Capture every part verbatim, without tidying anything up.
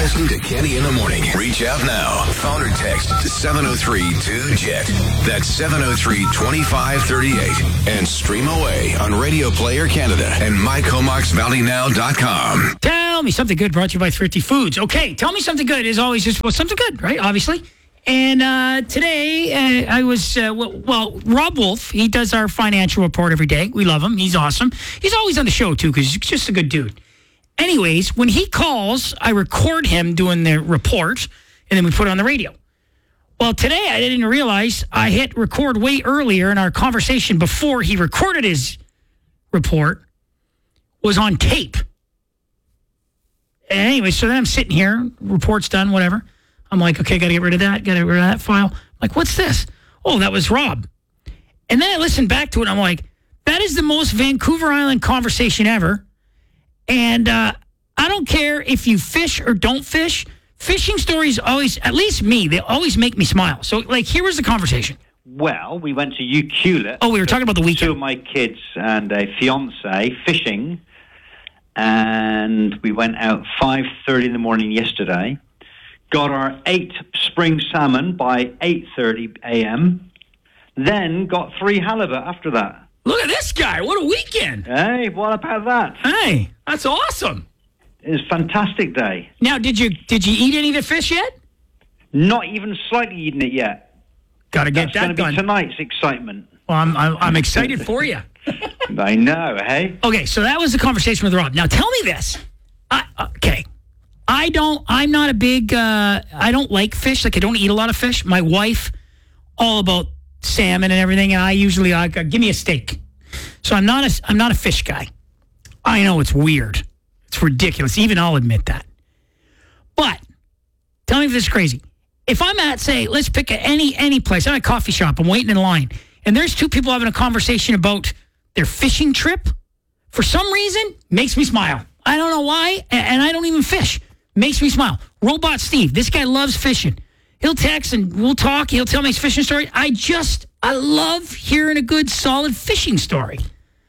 listening to Kenny in the Morning. Reach out now. Phone or text to seven oh three two Jet. That's seven oh three, two five three eight. And stream away on Radio Player Canada and my comox valley now dot com. Tell me something good, brought to you by Thrifty Foods. Okay, tell me something good is always just well, something good, right? Obviously. And uh, today, uh, I was, uh, well, well, Rob Wolf, he does our financial report every day. We love him. He's awesome. He's always on the show, too, because he's just a good dude. Anyways, when he calls, I record him doing the report, and then we put it on the radio. Well, today, I didn't realize I hit record way earlier, and our conversation before he recorded his report was on tape. And anyway, so then I'm sitting here, report's done, whatever. I'm like, okay, got to get rid of that, got to get rid of that file. I'm like, what's this? Oh, that was Rob. And then I listened back to it, and I'm like, that is the most Vancouver Island conversation ever. And uh, I don't care if you fish or don't fish. Fishing stories always, at least me, they always make me smile. So, like, here was the conversation. Well, we went to Ucluelet. Oh, we were talking about the weekend. Two of my kids and a fiancé fishing. And we went out five thirty in the morning yesterday. Got our eight spring salmon by eight thirty a.m. Then got three halibut after that. Look at this guy. What a weekend. Hey, what about that? Hey, that's awesome. It was a fantastic day. Now, did you did you eat any of the fish yet? Not even slightly eaten it yet. Got to get That's that done. That's going done. to be tonight's excitement. Well, I'm, I'm, I'm excited for you. I know, hey? Okay, so that was the conversation with Rob. Now, tell me this. I, okay. I don't, I'm not a big, uh, I don't like fish. Like, I don't eat a lot of fish. My wife, all about salmon and everything, and I usually, like, uh, give me a steak. So I'm not a, I'm not a fish guy. I know it's weird. It's ridiculous. Even I'll admit that. But, tell me if this is crazy. If I'm at, say, let's pick a, any, any place. I'm at a coffee shop. I'm waiting in line. And there's two people having a conversation about their fishing trip. For some reason, makes me smile. I don't know why, and I don't even fish. Makes me smile. Robot Steve, this guy loves fishing. He'll text and we'll talk. He'll tell me his fishing story. I just, I love hearing a good, solid fishing story.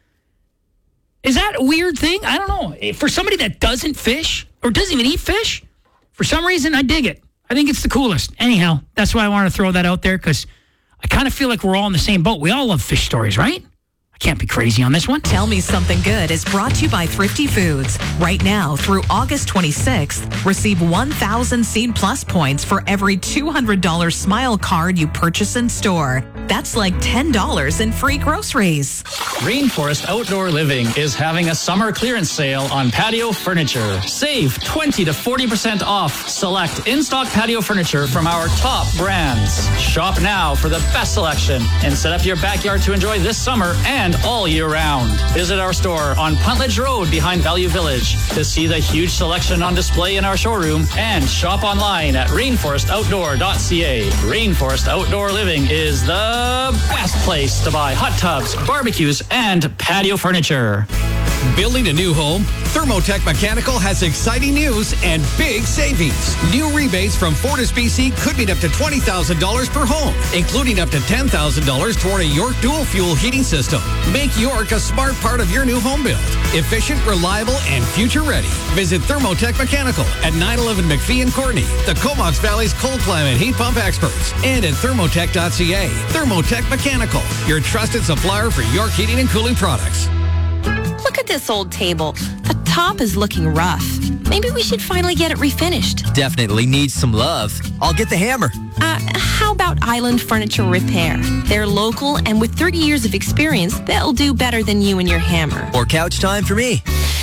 Is that a weird thing? I don't know. For somebody that doesn't fish or doesn't even eat fish, for some reason, I dig it. I think it's the coolest. Anyhow, that's why I wanted to throw that out there because I kind of feel like we're all in the same boat. We all love fish stories, right? I can't be crazy on this one. Tell Me Something Good is brought to you by Thrifty Foods. Right now, through August twenty-sixth, receive one thousand Scene Plus points for every two hundred dollars Smile card you purchase in store. That's like ten dollars in free groceries. Rainforest Outdoor Living is having a summer clearance sale on patio furniture. Save twenty to forty percent off select in-stock patio furniture from our top brands. Shop now for the best selection and set up your backyard to enjoy this summer and all year round. Visit our store on Puntledge Road behind Value Village to see the huge selection on display in our showroom and shop online at rainforest outdoor dot c a. Rainforest Outdoor Living is the best place to buy hot tubs, barbecues, and patio furniture. Building a new home? Thermotech Mechanical has exciting news and big savings. New rebates from Fortis B C could mean up to twenty thousand dollars per home, including up to ten thousand dollars toward a York dual fuel heating system. Make York a smart part of your new home build. Efficient, reliable, and future ready. Visit Thermotech Mechanical at nine eleven McPhee and Courtney, the Comox Valley's cold climate heat pump experts, and at thermotech dot c a. Thermotech Mechanical, your trusted supplier for York heating and cooling products. Look at this old table. The top is looking rough. Maybe we should finally get it refinished. Definitely needs some love. I'll get the hammer. Uh, how about Island Furniture Repair? They're local, and with thirty years of experience, they'll do better than you and your hammer. Or couch time for me.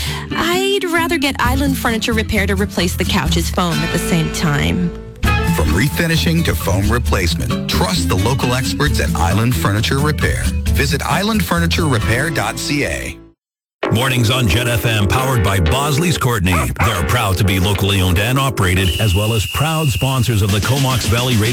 I'd rather get Island Furniture Repair to replace the couch's foam at the same time. From refinishing to foam replacement, trust the local experts at Island Furniture Repair. Visit island furniture repair dot c a. Mornings on Jet F M, powered by Bosley's Courtney. They're proud to be locally owned and operated, as well as proud sponsors of the Comox Valley Radio.